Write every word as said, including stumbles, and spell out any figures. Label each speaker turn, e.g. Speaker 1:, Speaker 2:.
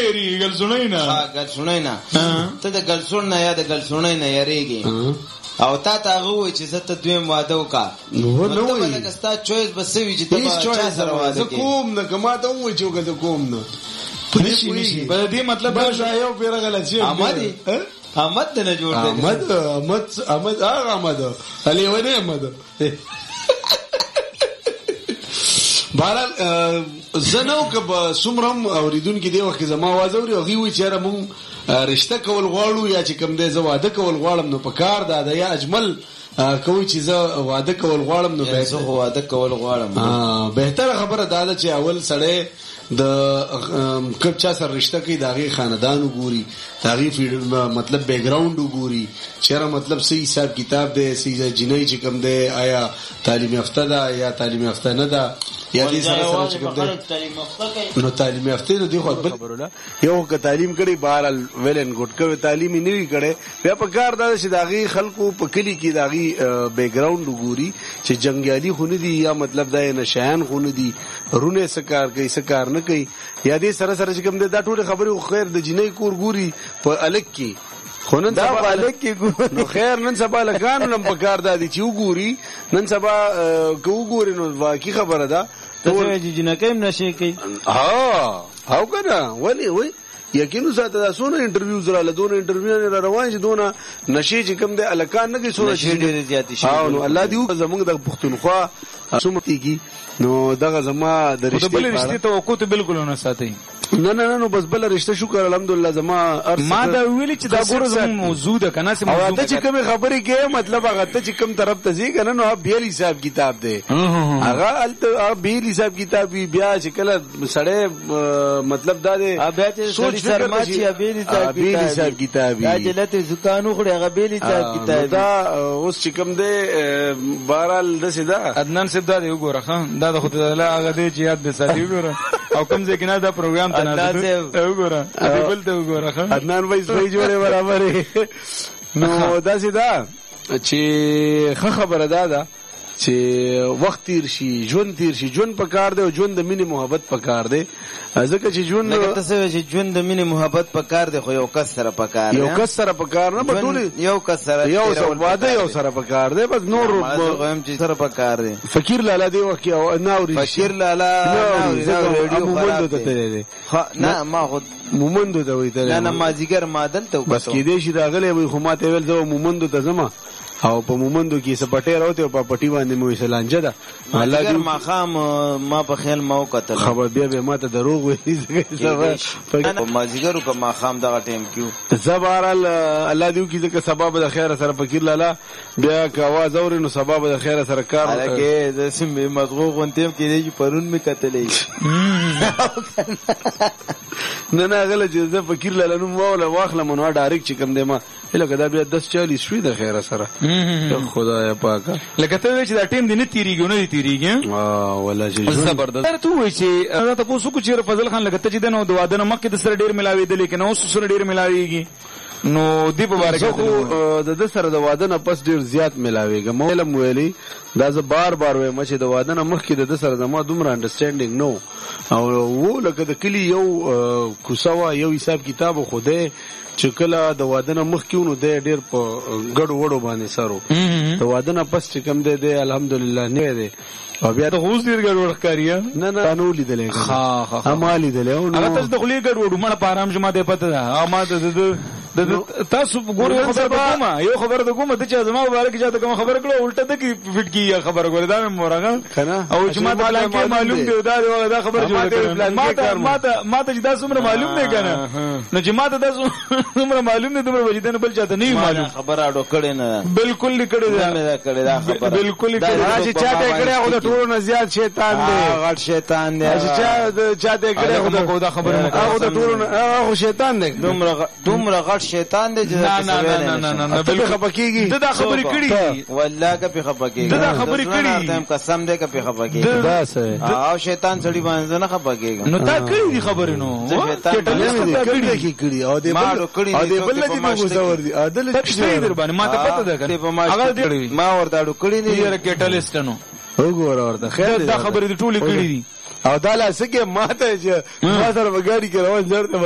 Speaker 1: یریږي ګلسونی نه.
Speaker 2: ها ګلسونی نه. ته د ګلسون نه یا د ګلسونی نه یریږي او تا ته هغه وایي چې زه ته دویم واده وکړه نو ته به لکه ستا چویس به څه وي چې ته به چا سره واده کوې.
Speaker 3: زه کوم نه که ما ته ووایي چې وکړه زه کوم نه
Speaker 1: نشي نشي په دې مطلب
Speaker 3: دا یو پیره غلط شي.
Speaker 2: احمد احمد ته نه جوړ دی.
Speaker 3: احمد احمد احمد هغه احمد لیونی احمد. بهرحال زه نه و که به څومره هم اورېدونکي دې وخت کې زما اواز اوري هغوی وایي چې یاره مونږ رشته کول غواړو یا چې کوم دی زه واده کول غواړم نو په کار دا ده یا اجمل کوي چې زه واده کول غواړم نو
Speaker 2: زه خو واده کول غواړم.
Speaker 3: بهتره خبره دا ده چې اول سړی د کب چا سره رشته کوي د هغې خاندان وګوري د هغې مطلب بیک ګراؤنډ وګوري چېرې مطلب څه حساب کتاب دی څه جنۍ چې کوم دی آیا تعلیم یافته ده یا تعلیم یافته نه ده یا دې سره سره چې کوم دی نو تعلیم یافته نو دی خو بل خبره یو که تعلیم کړي بهرحال ویل اینډ ګوډ که تعلیم یې نه وي کړی بیا په کار دا چې د هغې خلکو په کلي کې د هغې بیک ګراؤنډ وګوري چې جنګیالي خو نه دي یا مطلب دا یې نشیان خو نه دي رونه څه کار کوي څه کار نه کوي یا دې سره سره چې کوم دی دا ټولې خبرې خو خیر د جنۍ کور ګوري په الګ کې خو نن سبا الګ کې ګوري نو خیر نن سبا لګانو هم په کار دا دي چې وګوري نن سبا که وګوري نو واقعي خبره ده
Speaker 2: ته وایې چې جنکۍ هم نشې کوي.
Speaker 3: ها هاو که نه ولې وایي یقین ساته دا څونه انټرویوز راله دونه انټرویوونه را روان چې دونه نشې چې کوم دی الکان نه کوي څونه
Speaker 2: نشې ډېرې زیاتې شي.
Speaker 3: ها نو الله دې وکړي زموږ د پښتونخوا څومره کېږي نو دغه زما د رشتې
Speaker 1: بلې رشتې توقع ته بالکل ونه ساتئ.
Speaker 3: نه نه نه نو بس بله رشته شکر الحمدلله زما
Speaker 1: ما دا ویلي چې دا ګوره زموږ موضوع ده که نه
Speaker 3: او ته چې کومې خبرې کوې مطلب هغه ته چې کوم طرف ته ځې که نه نو هغه بېل حساب کتاب دی هغه هلته بېل حساب کتاب وي بیا چې کله سړی مطلب دا دی
Speaker 2: سوچ فکر وشي
Speaker 3: بېل حساب کتاب وي
Speaker 2: دا چې لته زکان وخوري هغه بېل حساب کتاب
Speaker 3: دا اوس چې کوم دی بهرحال داسې ده.
Speaker 1: عدنان صاحب دا دی وګوره ښه دا د خو تعالی هغه دی چې یاد به ساتي وګوره او کوم ځای کې نه دا پروګرام ته نه وګوره بل ته وګوره ښه
Speaker 3: عدنان بھائی صحیح جوړې برابرې نو داسې ده چې ښه خبره دا ده چې وخت تیر شي ژوند تیر شي ژوند په کار دی او ژوند د مینې محبت په کار دی ځکه چې ژوند
Speaker 2: لکه ته څه وایې چې ژوند د مینې محبت په کار دی خو یو کس سره په کار دی
Speaker 3: یو کس سره په کار نه به ټولې
Speaker 2: یو کس سره
Speaker 3: یو واده یو سره په کار دی بس نور
Speaker 2: وایم چې سره په کار دی.
Speaker 3: فقیر لالا دی وخت کې نه اوري
Speaker 2: فقیر لالا
Speaker 3: مومندو ته تللی دی
Speaker 2: نه ما خو
Speaker 3: مومندو ته وایي
Speaker 2: نه نه مازدیګر ما دلته
Speaker 3: بس کېدی شي راغلی وایي خو ما ته ویل زه مومندو ته ځم او په مومندو کې څه پټې راوتې او په پټي باندې مې وایي لانجه ده
Speaker 2: مازدیګر ماښام ما په خیال ما وکتل
Speaker 3: خبر بیا بیا ما ته دروغ ویلي
Speaker 2: مازدیګر که ماښام دغه ټایم کې
Speaker 3: زه بهرحال الله دې وکړي ځکه سبا به د خیره سره فقیر لالا بیا که اواز اورې نو سبا به د خیره سره کار
Speaker 2: هلکې داسې مغغو غوندې هم کېدی چې پرون مې کتلی
Speaker 3: نه نه هغه چې زه فقیر لالا نوم واخلم نو ډایرکټ چې کوم دی ما لکه دا بیا دس چالیس شوي د خیره سره خدای پاکه
Speaker 1: لکه ته وایې چې دا ټیم دې نه تېرېږي او نه دې تېرېږي
Speaker 3: والله چې
Speaker 1: زبردست ته وایي چې دا تپوس وکړو چې فضل خان لکه ته چې دی نو د واده نه مخکې د سره ډېر ملاوېدلې که نه اوس سره ډېر ملاوېږي نو دې په باره کې
Speaker 3: د ده سره د واده نه پس ډېر زیات ملاوېږم ما علم ویلي دا زه بار بار وایم چې د واده نه مخکې د ده سره زما دومره انډرسټینډینګ نه او و لکه د کلي یو کوڅه وه یو حساب کتاب خو دی چې کله د واده نه مخکې و نو دی ډېر په ګډو وډو باندې سر و د واده نه پس چې کوم دی دی الحمدلله نه دی او بیا ته اوس ډېر ګډوډ ښکاري نه نه نه و لیدلی ما لیدلی
Speaker 1: هغه تاسو د خولې ګډوډ مړه په ارام چې ما ته پته ده ما تاسو ګورئ یو خبره به کومه یو خبره ده کومه ته چې زما مبارک چې ته کومه خبره کړو الټه ده کې فټ کېږي خبره ګورې دا مې مورغه او چې ما ته پلان کې معلوم دی دا دا خبره جوړه کړې ما ته چې دا څومره معلوم دی که نه نو چې ما ته دا څومره معلوم دی دومره وجې نه بل چاته نه وي معلوم
Speaker 2: خبره اډو کړې نه
Speaker 1: بالکل دې کړې
Speaker 2: ده
Speaker 1: بالکل
Speaker 3: چې چا ته یې کړې هغه د ټولو نه زیات شیطان دی
Speaker 2: غټ شیطان دی
Speaker 3: چې چا ته یې کړې
Speaker 1: خو دا خبره
Speaker 3: هغه د ټولو هغه شیطان دی
Speaker 2: دومره غټ شیطان دی چې
Speaker 1: نه نه نه نه نه نه
Speaker 3: بل خپه کېږي
Speaker 1: دا خبرې کړي
Speaker 2: والله که په خپه کېږي
Speaker 1: دا خبرې کړي
Speaker 2: تم قسم دې که په خپه کېږي
Speaker 3: دا څه
Speaker 2: او شیطان سړي باندې نه خپه کېږي
Speaker 1: نو تا کړي دي خبرې نو
Speaker 3: کړي کړي او دې بل او دې بل دې په مشاور دي عادل
Speaker 1: څه در باندې ما ته پته ده
Speaker 2: هغه ما ورته اډو کړي دي
Speaker 1: یره کېټلیسټ نو
Speaker 3: وګوره ورته خیر
Speaker 1: دا خبرې ټولې کړي دي
Speaker 3: او دا لاسکه ماته چې ما سره بګاډي کې روان ځړته